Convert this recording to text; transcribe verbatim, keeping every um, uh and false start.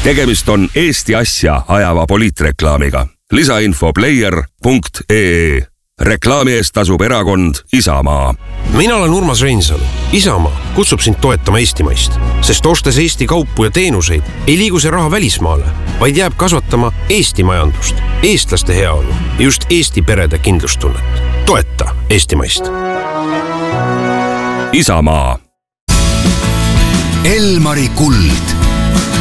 tegemist on Eesti asja ajava poliitreklaamiga. Lisainfo player punkt ee. Reklaami eest tasub erakond Isamaa. Mina olen Urmas Reinsalu. Isamaa kutsub sind toetama Eestimaist, sest ostes Eesti kaupu ja teenuseid ei liigu see raha välismaale, vaid jääb kasvatama Eesti majandust, eestlaste heaolu ja just Eesti perede kindlustunnet. Toeta Eestimaist. Isamaa. Elmari kuld.